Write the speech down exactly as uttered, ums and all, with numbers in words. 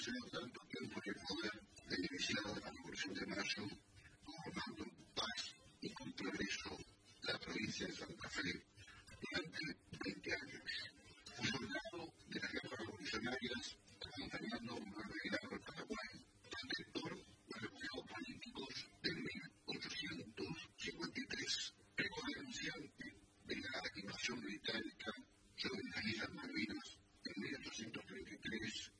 sido tanto tiempo en el poder del iniciado de la Revolución de Mayo, gobernando en paz y con progreso la provincia de Santa Fe.